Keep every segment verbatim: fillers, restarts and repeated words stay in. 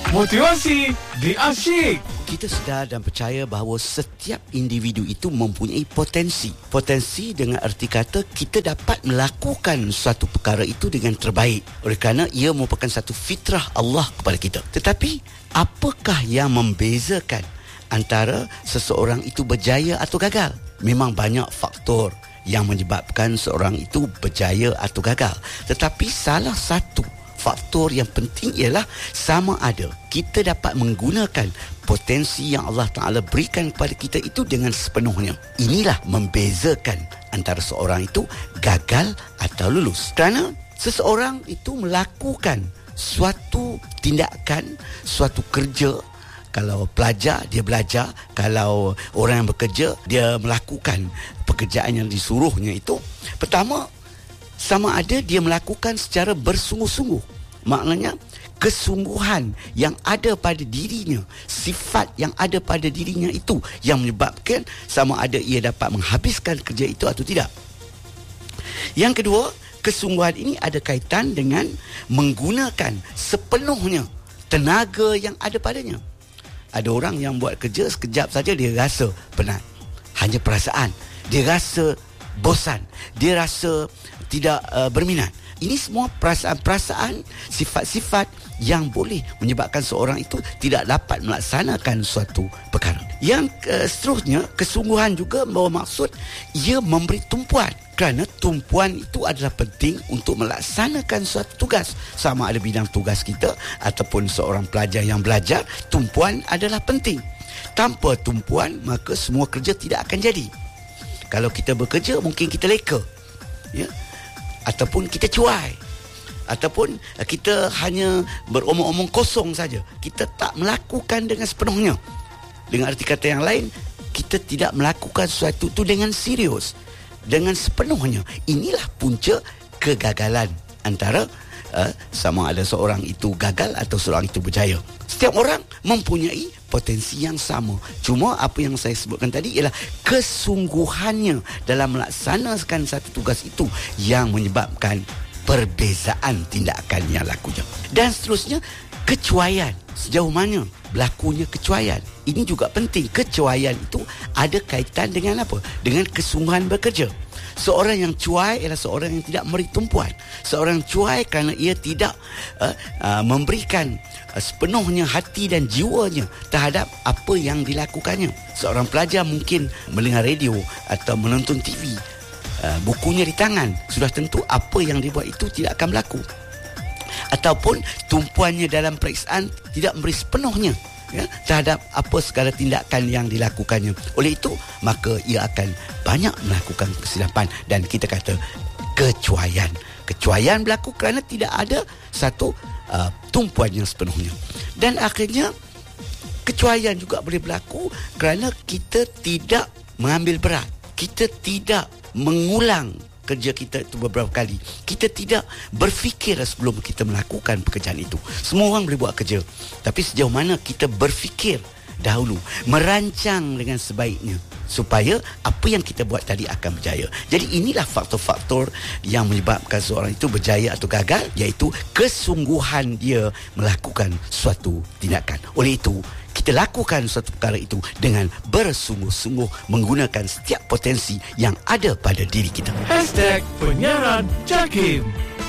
Motivasi di Asyik. Kita sedar dan percaya bahawa setiap individu itu mempunyai potensi. Potensi dengan erti kata kita dapat melakukan suatu perkara itu dengan terbaik. Oleh kerana ia merupakan satu fitrah Allah kepada kita. Tetapi apakah yang membezakan antara seseorang itu berjaya atau gagal? Memang banyak faktor yang menyebabkan seorang itu berjaya atau gagal. Tetapi salah satu faktor yang penting ialah sama ada kita dapat menggunakan potensi yang Allah Ta'ala berikan kepada kita itu dengan sepenuhnya. Inilah membezakan antara seorang itu gagal atau lulus. Kerana seseorang itu melakukan suatu tindakan, suatu kerja. Kalau pelajar, dia belajar. Kalau orang yang bekerja, dia melakukan pekerjaan yang disuruhnya itu. Pertama, sama ada dia melakukan secara bersungguh-sungguh. Maknanya kesungguhan yang ada pada dirinya, sifat yang ada pada dirinya itu yang menyebabkan sama ada ia dapat menghabiskan kerja itu atau tidak. Yang kedua, kesungguhan ini ada kaitan dengan menggunakan sepenuhnya tenaga yang ada padanya. Ada orang yang buat kerja sekejap saja dia rasa penat. Hanya perasaan. Dia rasa bosan. Dia rasa tidak uh, berminat. Ini semua perasaan-perasaan, sifat-sifat yang boleh menyebabkan seorang itu tidak dapat melaksanakan suatu perkara. Yang uh, seterusnya, kesungguhan juga membawa maksud ia memberi tumpuan. Kerana tumpuan itu adalah penting untuk melaksanakan suatu tugas. Sama ada bidang tugas kita ataupun seorang pelajar yang belajar, tumpuan adalah penting. Tanpa tumpuan, maka semua kerja tidak akan jadi. Kalau kita bekerja, mungkin kita leka. Ya? Ataupun kita cuai. Ataupun kita hanya beromong-omong kosong saja. Kita tak melakukan dengan sepenuhnya. Dengan arti kata yang lain, kita tidak melakukan sesuatu itu dengan serius, dengan sepenuhnya. Inilah punca kegagalan antara uh, sama ada seorang itu gagal atau seorang itu berjaya. Setiap orang mempunyai potensi yang sama. Cuma apa yang saya sebutkan tadi ialah kesungguhannya dalam melaksanakan satu tugas itu yang menyebabkan perbezaan tindakan yang lakunya. Dan seterusnya, kecuaian. Sejauh mana berlakunya kecuaian? Ini juga penting. Kecuaian itu ada kaitan dengan apa? Dengan kesungguhan bekerja. Seorang yang cuai ialah seorang yang tidak memberi tumpuan. Seorang cuai kerana ia tidak uh, uh, memberikan uh, sepenuhnya hati dan jiwanya terhadap apa yang dilakukannya. Seorang pelajar mungkin mendengar radio atau menonton T V, uh, bukunya di tangan, sudah tentu apa yang dibuat itu tidak akan berlaku. Ataupun tumpuannya dalam periksaan tidak memberi sepenuhnya, ya, terhadap apa segala tindakan yang dilakukannya. Oleh itu, maka ia akan banyak melakukan kesilapan dan kita kata kecuaian. Kecuaian berlaku kerana tidak ada satu uh, tumpuan yang sepenuhnya. Dan akhirnya, kecuaian juga boleh berlaku kerana kita tidak mengambil berat. Kita tidak mengulang kerja kita itu beberapa kali. Kita tidak berfikir sebelum kita melakukan pekerjaan itu. Semua orang boleh buat kerja, tapi sejauh mana kita berfikir dahulu, merancang dengan sebaiknya supaya apa yang kita buat tadi akan berjaya. Jadi inilah faktor-faktor yang menyebabkan seorang itu berjaya atau gagal, iaitu kesungguhan dia melakukan suatu tindakan. Oleh itu, kita lakukan suatu perkara itu dengan bersungguh-sungguh menggunakan setiap potensi yang ada pada diri kita. Hashtag Penyiaran Jakim.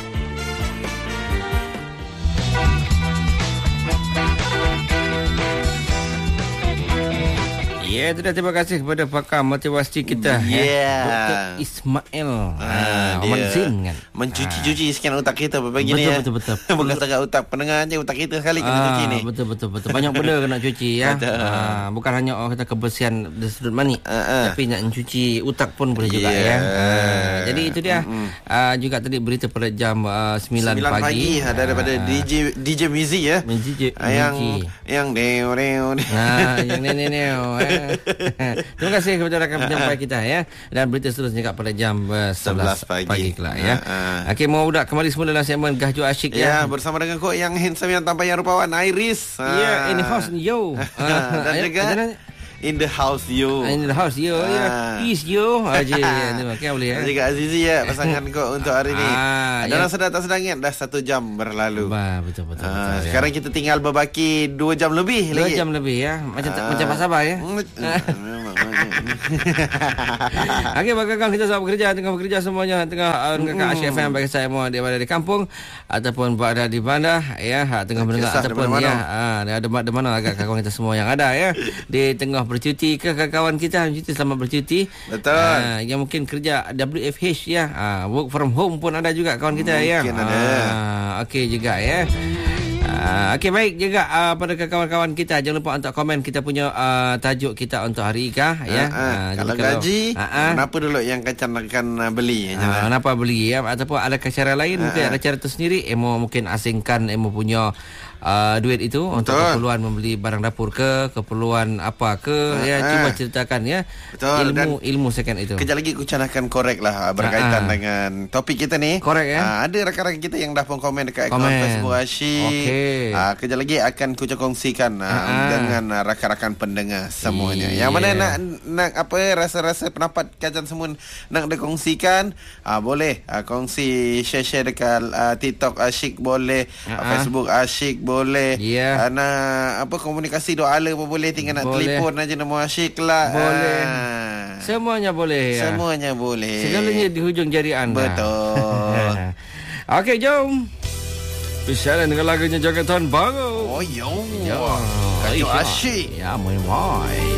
Ya, yeah, terima kasih kepada pakar motivasi kita, yeah. ya, Doktor Ismail ah, Ahmad Zain kan. Mencuci-cuci ah. sekian otak kita berbagi ni ya. Betul betul betul. Bukan setakat otak pendengar je, otak kita sekali kena ah, cuci ni. Betul betul betul. Banyak benda kena cuci ya. Ah, bukan hanya orang kata kebersihan dari sudut mani, ah, ah. tapi nak mencuci otak pun boleh juga yeah. ya. Ah, jadi itu dia. Mm-hmm. Ah, juga tadi berita pada jam uh, sembilan pagi, pagi ada daripada ah. D J D J Mizi ya. D J ah, yang yang deo deo. Nah, yang neo-neo. Terima kasih kepada rakan penyampai kita ya. Dan berita seterusnya kat pada jam uh, sebelas pagi, pagi kelak ya. Uh, uh. Okey, mau budak kembali semula dalam segmen Gahjo Asyik ya. Ya, bersama dengan kok yang handsome, yang tampan, yang rupawan, Iris. Ya, yeah, ini host yo. Uh, dan juga in the house yo. In the house yo. Ya. Is yo. Aje. Okey boleh ya. Juga Azizi ya pasangan kau untuk hari ni. Ah, dalam ya. sedar tak sedar ingat dah satu jam berlalu. Bah, betul betul. Ah, betul sekarang ya. kita tinggal berbaki dua jam lebih Dua lagi. jam lebih ya. Macam Ah. macam Pak Sabah ya. Memang. Okey, bakal kita semua bekerja, tengah bekerja semuanya, tengah uh, dekat Asyik F M bagi saya mau dia berada di kampung ataupun berada di bandar ya, tengah mendengar Kisah ataupun di ya, ah ada di mana agak kawan kita semua yang ada ya. Di tengah bercuti ke kawan kita bercuti selamat bercuti. Betul. Uh, yang mungkin kerja W F H ya, uh, work from home pun ada juga kawan kita ya. Mungkin ada. Uh, okey juga ya. Uh, Okey baik juga uh, pada kawan-kawan kita, jangan lupa untuk komen kita punya uh, tajuk kita untuk hari Ika ya. Uh, uh, Uh, kalau jadi gaji, uh, uh, kenapa dulu yang Kacan akan uh, beli? uh, kenapa beli ya, ataupun ada cara lain, uh, mungkin ada cara tersendiri emo mungkin asingkan emo punya uh, duit itu betul. Untuk keperluan membeli barang dapur ke, keperluan apa ke uh, ya, cuba uh, ceritakan ya. Betul. Ilmu dan ilmu second itu. Kejap lagi Kucan akan korek lah berkaitan uh, dengan topik kita ni. Korek ya. Uh, ada rakan-rakan kita yang dah pun komen dekat komen. akaun Facebook Asyik. Okay. Uh, kejap lagi akan Kucan kongsikan uh, uh, dengan uh, rakan-rakan pendengar semuanya. Yeah. Yang mana nak nak apa rasa-rasa pendapat Kacan semua nak dikongsikan, uh, boleh uh, kongsi share-share dekat uh, TikTok Asyik boleh, uh, uh, Facebook Asyik boleh. Yeah. Uh, nak apa komunikasi doa ala pun boleh, tinggal nak boleh. telefon aja nama Asyik lah. Boleh. Uh, Semuanya boleh ya. Semuanya boleh. Segalanya di hujung jari anda. Betul. Okey, jom. Berjalan dengan lagunya Jogetan Baru. Oh, yo. Ya. Kacau Asyik. Ya, main-main.